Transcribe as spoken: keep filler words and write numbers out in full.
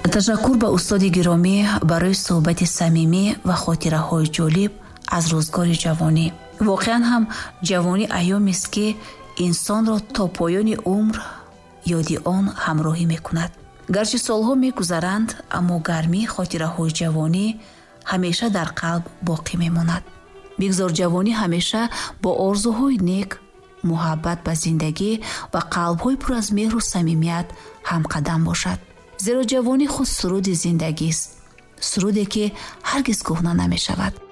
ташаккур ба устоди гиромӣ барои суҳбати самимӣ ва хотираҳои ҷолиб аз рӯзгори ҷавонӣ. воқеан ҳам ҷавонӣ айёмест ки инсонро то поёни умр ёди он ҳамроҳӣ мекунад. гарчи солҳо мегузаранд, аммо гармии хотираҳои ҷавонӣ ҳамеша дар қалб боқӣ мемонад. бигзор ҷавонӣ ҳамеша бо орзуҳои нек, муҳаббат ба зиндагӣ ва қалбҳои пур аз меҳру самимият ҳамқадам бошад. зеро ҷавонӣ худ суруди зиндагист, суруде ки ҳаргиз кӯҳна намешавад.